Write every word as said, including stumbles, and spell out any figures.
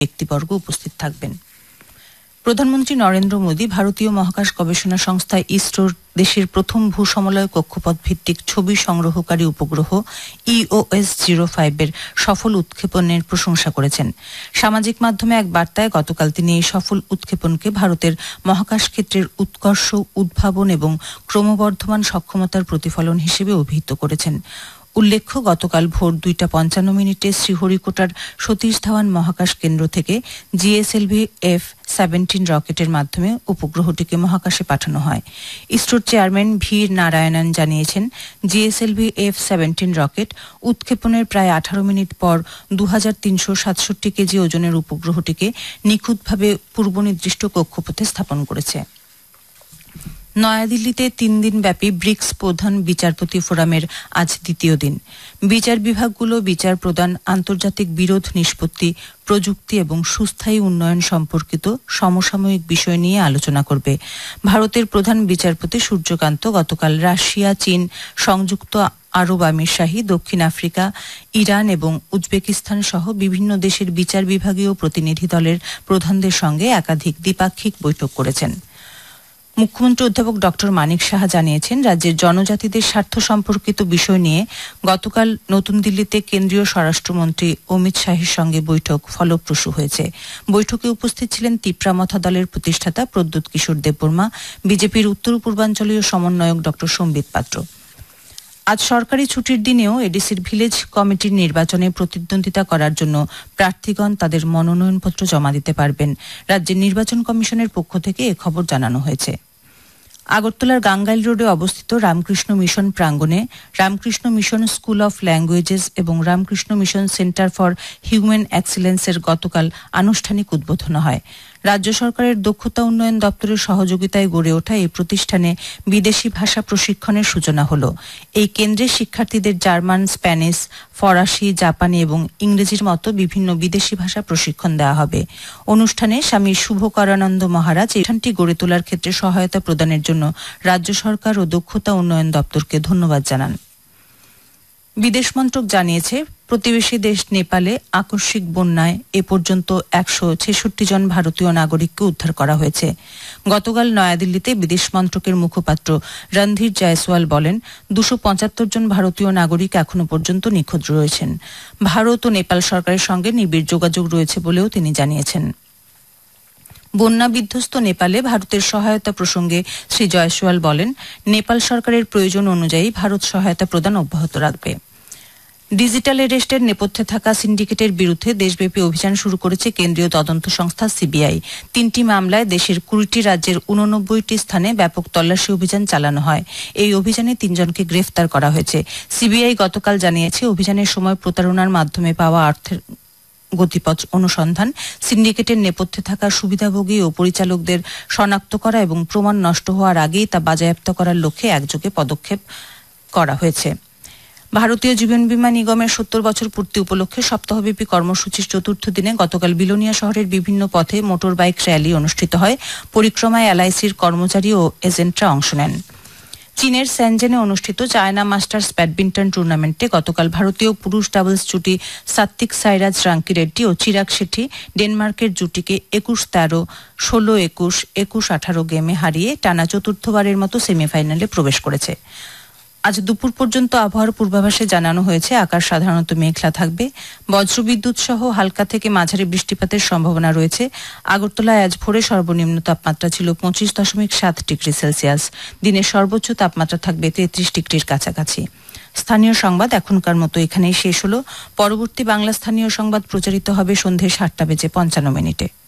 ব্যক্তিবর্গ উপস্থিত থাকবেন। প্রধানমন্ত্রী নরেন্দ্র মোদী ভারতীয় মহাকাশ গবেষণা সংস্থা ইসরোর দেশের প্রথম ভূসমলয় কক্ষপথ ভিত্তিক ছবি সংগ্রহকারী উপগ্রহ ইওএস জিরো ফাইভ এর সফল উৎক্ষেপণের প্রশংসা করেছেন। সামাজিক মাধ্যমে এক বার্তায় গতকাল তিনি এই সফল উৎক্ষেপণকে ভারতের মহাকাশ ক্ষেত্রের উৎকর্ষ, উদ্ভাবন এবং ক্রমবর্ধমান সক্ষমতার প্রতিফলন হিসেবে অভিহিত করেছেন। উল্লেখ্য, গতকাল ভোর দুইটা পঞ্চান্ন মিনিটে শ্রীহরিকোটার সতীশ ধাওয়ান মহাকাশ কেন্দ্র থেকে জিএসএলভি এফ সেভেন্টিন রকেটের মাধ্যমে উপগ্রহটিকে মহাকাশে পাঠানো হয়। ইসরোর চেয়ারম্যান ভি নারায়ণন জানিয়েছেন, জিএসএলভি এফ সেভেন্টিন রকেট উৎক্ষেপণের প্রায় আঠারো মিনিট পর দু হাজার তিনশো সাতষট্টি কেজি ওজনের উপগ্রহটিকে নিখুঁতভাবে পূর্বনির্দিষ্ট কক্ষপথে স্থাপন করেছে। নয়াদিল্লিতে তিন দিনব্যাপী ব্রিক্স প্রধান বিচারপতি ফোরামের আজ দ্বিতীয় দিন। বিচার বিভাগগুলো বিচার প্রদান, আন্তর্জাতিক বিরোধ নিষ্পত্তি, প্রযুক্তি এবং সুস্থায়ী উন্নয়ন সম্পর্কিত সমসাময়িক বিষয় নিয়ে আলোচনা করবে। ভারতের প্রধান বিচারপতি সূর্যকান্ত গতকাল রাশিয়া, চীন, সংযুক্ত আরব আমিরশাহী, দক্ষিণ আফ্রিকা, ইরান এবং উজবেকিস্তান সহ বিভিন্ন দেশের বিচার বিভাগীয় প্রতিনিধি দলের প্রধানদের সঙ্গে একাধিক দ্বিপাক্ষিক বৈঠক করেছেন। মুখ্যমন্ত্রী অধ্যাপক ডক্টর মানিক সাহা জানিয়েছেন, রাজ্যের জনজাতিদের স্বার্থ সম্পর্কিত বিষয় নিয়ে গতকাল নতুন দিল্লিতে কেন্দ্রীয় স্বরাষ্ট্রমন্ত্রী অমিত শাহের সঙ্গে বৈঠক ফলপ্রসূ হয়েছে। বৈঠকে উপস্থিত ছিলেন তিপ্রামথা দলের প্রতিষ্ঠাতা প্রদ্যুৎ কিশোর দেববর্মা, বিজেপির উত্তর পূর্বাঞ্চলীয় সমন্বয়ক ডক্টর সম্বিত পাত্র। আজ সরকারি ছুটির দিনেও এডিসির ভিলেজ কমিটির নির্বাচনে প্রতিদ্বন্দ্বিতা করার জন্য প্রার্থীগণ তাদের মনোনয়নপত্র জমা দিতে পারবেন। রাজ্যের নির্বাচন কমিশনের পক্ষ থেকে এ খবর জানানো হয়েছে। আগরতলার গাঙ্গাইল রোডে অবস্থিত রামকৃষ্ণ মিশন প্রাঙ্গণে Ramakrishna mission school of languages এবং Ramakrishna mission centre for human এক্সিলেন্সের গতকাল আনুষ্ঠানিক উদ্বোধন হয়। রাজ্য সরকারের দক্ষতা উন্নয়ন দপ্তরের সহযোগিতায় গড়ে ওঠা এই প্রতিষ্ঠানে বিদেশি ভাষা প্রশিক্ষণের সূচনা হল। এই কেন্দ্রের শিক্ষার্থীদের জার্মান, স্প্যানিশ, ফরাসি, জাপানি এবং ইংরেজির মতো বিভিন্ন বিদেশি ভাষা প্রশিক্ষণ দেওয়া হবে। অনুষ্ঠানে স্বামী শুভকরানন্দ মহারাজ এই প্রতিষ্ঠানটি গড়ে তোলার ক্ষেত্রে সহায়তা প্রদানের জন্য রাজ্য সরকার ও দক্ষতা উন্নয়ন দপ্তরকে ধন্যবাদ জানান। বিদেশ মন্ত্রক জানিয়েছে, প্রতিবেশী দেশ নেপালে আকস্মিক বন্যায় এ পর্যন্ত একশো ছেষট্টি জন ভারতীয় নাগরিককে উদ্ধার করা হয়েছে। গতকাল নয়াদিল্লিতে বিদেশ মন্ত্রকের মুখপাত্র রণধীর জয়সওয়াল বলেন, দুশো পঁচাত্তর জন ভারতীয় নাগরিক এখনো পর্যন্ত নিখোঁজ রয়েছেন। ভারত ও নেপাল সরকারের সঙ্গে নিবিড় যোগাযোগ রয়েছে বলেও তিনি জানিয়েছেন। বন্যা বিধ্বস্ত নেপালে ভারতের সহায়তা প্রসঙ্গে শ্রী জয়সওয়াল বলেন, নেপাল সরকারের প্রয়োজন অনুযায়ী ভারত সহায়তা প্রদান অব্যাহত রাখবে। ডিজিটাল অ্যারেস্টের নেপথ্যে থাকা সিন্ডিকেটের বিরুদ্ধে দেশব্যাপী অভিযান শুরু করেছে কেন্দ্রীয় তদন্ত সংস্থা সিবিআই। তিনটি মামলায় দেশের কুড়িটি রাজ্যের উননব্বইটি স্থানে ব্যাপক তল্লাশি অভিযান চালানো হয়। এই অভিযানে তিনজনকে গ্রেফতার করা হয়েছে। সিবিআই গতকাল জানিয়েছে, অভিযানের সময় প্রতারণার মাধ্যমে পাওয়া অর্থের গতিপথ অনুসন্ধান, সিন্ডিকেটের নেপথ্যে থাকা সুবিধাভোগী ও পরিচালকদের শনাক্ত করা এবং প্রমাণ নষ্ট হওয়ার আগেই তা বাজেয়াপ্ত করার লক্ষ্যে একযোগে পদক্ষেপ করা হয়েছে। ভারতীয় জীবন বীমা নিগমের সত্তর বছর পূর্তি উপলক্ষে সপ্তাহব্যাপী কর্মসূচির চতুর্থ দিনে গতকাল বিলোনিয়া শহরের বিভিন্ন পথে মোটর বাইক র্যালি অনুষ্ঠিত হয়। পরিক্রমায় এলআইসির কর্মচারী ও এজেন্টরা অংশ নেন। চীনের স্যানজেনে অনুষ্ঠিত চায়না মাস্টার্স ব্যাডমিন্টন টুর্নামেন্টে গতকাল ভারতীয় পুরুষ ডাবলস জুটি সাত্বিক সাইরাজ রাঙ্কিরেড্ডি ও চিরাগ শেঠি ডেনমার্কের জুটিকে একুশ তেরো, ষোলো একুশ, একুশ আঠারো গেমে হারিয়ে টানা চতুর্থবারের মতো সেমিফাইনালে প্রবেশ করেছে। আজ দুপুর পর্যন্ত আবহাওয়ার পূর্বাভাসে জানানো হয়েছে, আকাশ সাধারণত মেঘলা থাকবে, বজ্রবিদ্যুৎ সহ হালকা থেকে মাঝারি বৃষ্টিপাতের সম্ভাবনা রয়েছে। আগরতলায় আজ ভোরে সর্বনিম্ন তাপমাত্রা ছিল পঁচিশ দশমিক সাত ডিগ্রি সেলসিয়াস। দিনের সর্বোচ্চ তাপমাত্রা থাকবে তেত্রিশ ডিগ্রির কাছাকাছি। স্থানীয় সংবাদ এখনকার মতো এখানেই শেষ হলো। পরবর্তী বাংলা স্থানীয় সংবাদ প্রচারিত হবে সন্ধে সাতটা বেজে পঞ্চান্ন মিনিটে।